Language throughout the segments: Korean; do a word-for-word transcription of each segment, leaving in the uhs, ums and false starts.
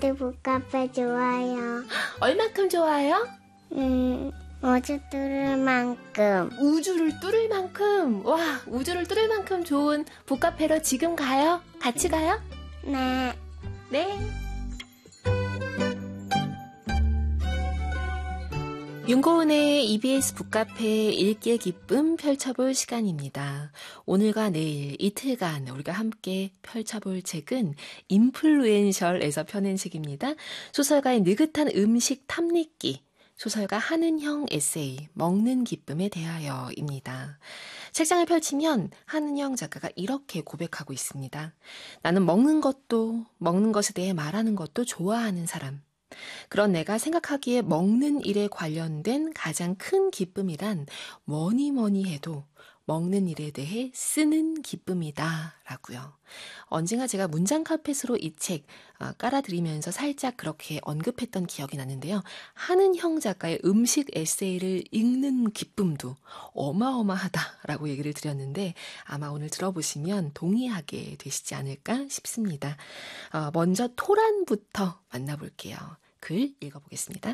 이트 북카페 좋아요. 얼만큼 좋아요? 음, 우주 뚫을 만큼. 우주를 뚫을 만큼. 와, 우주를 뚫을 만큼 좋은 북카페로 지금 가요? 같이 가요? 네. 네. 윤고은의 이비에스 북카페 읽기의 기쁨 펼쳐볼 시간입니다. 오늘과 내일 이틀간 우리가 함께 펼쳐볼 책은 인플루엔셜에서 펴낸 책입니다. 소설가의 느긋한 음식 탐닉기, 소설가 한은형 에세이 먹는 기쁨에 대하여입니다. 책장을 펼치면 한은형 작가가 이렇게 고백하고 있습니다. 나는 먹는 것도 먹는 것에 대해 말하는 것도 좋아하는 사람. 그런 내가 생각하기에 먹는 일에 관련된 가장 큰 기쁨이란 뭐니 뭐니 해도 먹는 일에 대해 쓰는 기쁨이다 라고요. 언젠가 제가 문장 카펫으로 이 책 깔아드리면서 살짝 그렇게 언급했던 기억이 나는데요. 한은형 작가의 음식 에세이를 읽는 기쁨도 어마어마하다라고 얘기를 드렸는데 아마 오늘 들어보시면 동의하게 되시지 않을까 싶습니다. 어, 먼저 토란부터 만나볼게요. 글 읽어보겠습니다.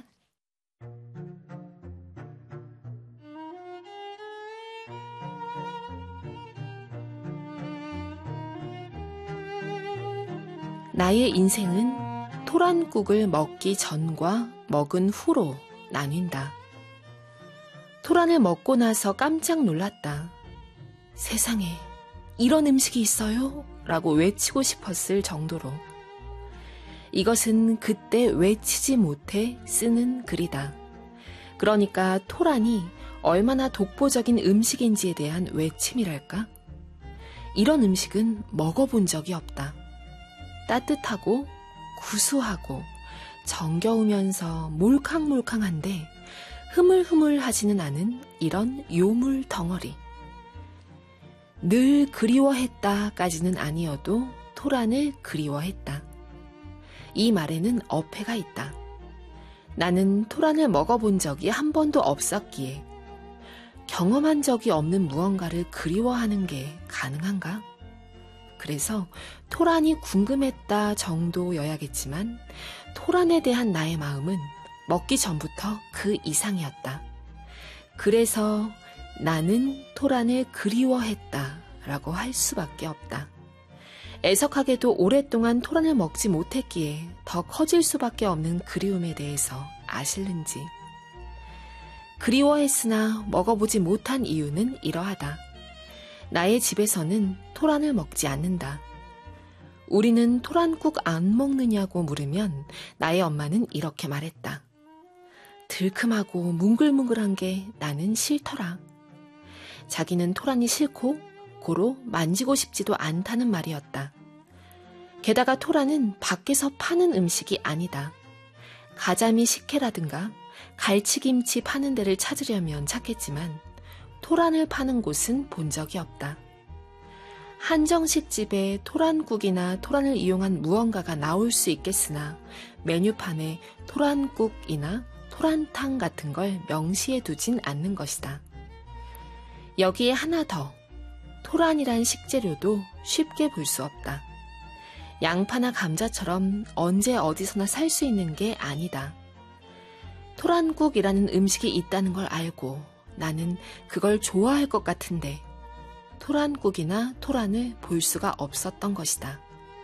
나의 인생은 토란국을 먹기 전과 먹은 후로 나뉜다. 토란을 먹고 나서 깜짝 놀랐다. 세상에 이런 음식이 있어요? 라고 외치고 싶었을 정도로. 이것은 그때 외치지 못해 쓰는 글이다. 그러니까 토란이 얼마나 독보적인 음식인지에 대한 외침이랄까? 이런 음식은 먹어본 적이 없다. 따뜻하고 구수하고 정겨우면서 몰캉몰캉한데 흐물흐물하지는 않은 이런 요물 덩어리. 늘 그리워했다까지는 아니어도 토란을 그리워했다. 이 말에는 어폐가 있다. 나는 토란을 먹어본 적이 한 번도 없었기에 경험한 적이 없는 무언가를 그리워하는 게 가능한가? 그래서 토란이 궁금했다 정도여야겠지만 토란에 대한 나의 마음은 먹기 전부터 그 이상이었다. 그래서 나는 토란을 그리워했다 라고 할 수밖에 없다. 애석하게도 오랫동안 토란을 먹지 못했기에 더 커질 수밖에 없는 그리움에 대해서 아실는지. 그리워했으나 먹어보지 못한 이유는 이러하다. 나의 집에서는 토란을 먹지 않는다. 우리는 토란국 안 먹느냐고 물으면 나의 엄마는 이렇게 말했다. 들큼하고 뭉글뭉글한 게 나는 싫더라. 자기는 토란이 싫고 고로 만지고 싶지도 않다는 말이었다. 게다가 토란은 밖에서 파는 음식이 아니다. 가자미 식혜라든가 갈치김치 파는 데를 찾으려면 찾겠지만 토란을 파는 곳은 본 적이 없다. 한정식 집에 토란국이나 토란을 이용한 무언가가 나올 수 있겠으나 메뉴판에 토란국이나 토란탕 같은 걸 명시해 두진 않는 것이다. 여기에 하나 더, 토란이란 식재료도 쉽게 볼 수 없다. 양파나 감자처럼 언제 어디서나 살 수 있는 게 아니다. 토란국이라는 음식이 있다는 걸 알고 나는 그걸 좋아할 것 같은데 토란국이나 토란을 볼 수가 없었던 것이다.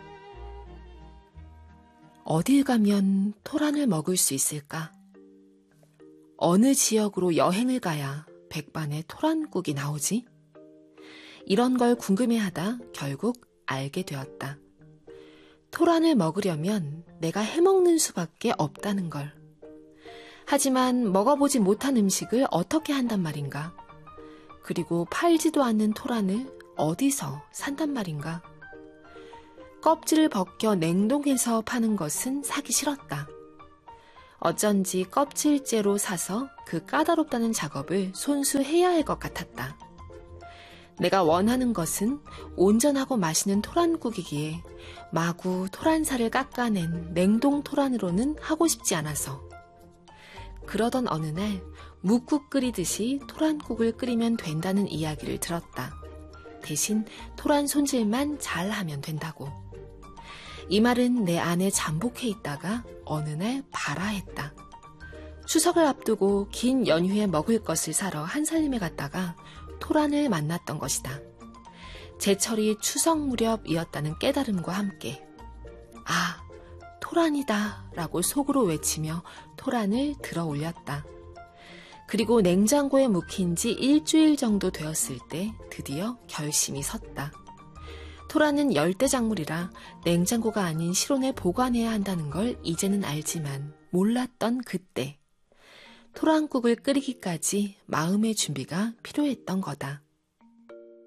어딜 가면 토란을 먹을 수 있을까? 어느 지역으로 여행을 가야 백반에 토란국이 나오지? 이런 걸 궁금해하다 결국 알게 되었다. 토란을 먹으려면 내가 해먹는 수밖에 없다는 걸. 하지만 먹어보지 못한 음식을 어떻게 한단 말인가? 그리고 팔지도 않는 토란을 어디서 산단 말인가? 껍질을 벗겨 냉동해서 파는 것은 사기 싫었다. 어쩐지 껍질째로 사서 그 까다롭다는 작업을 손수 해야 할 것 같았다. 내가 원하는 것은 온전하고 맛있는 토란국이기에 마구 토란살을 깎아낸 냉동 토란으로는 하고 싶지 않아서. 그러던 어느 날 묵국 끓이듯이 토란국을 끓이면 된다는 이야기를 들었다. 대신 토란 손질만 잘하면 된다고. 이 말은 내 안에 잠복해 있다가 어느 날 발아했다. 추석을 앞두고 긴 연휴에 먹을 것을 사러 한살림에 갔다가 토란을 만났던 것이다. 제철이 추석 무렵이었다는 깨달음과 함께 아, 토란이다 라고 속으로 외치며 토란을 들어 올렸다. 그리고 냉장고에 묵힌 지 일주일 정도 되었을 때 드디어 결심이 섰다. 토란은 열대작물이라 냉장고가 아닌 실온에 보관해야 한다는 걸 이제는 알지만 몰랐던 그때 토란국을 끓이기까지 마음의 준비가 필요했던 거다.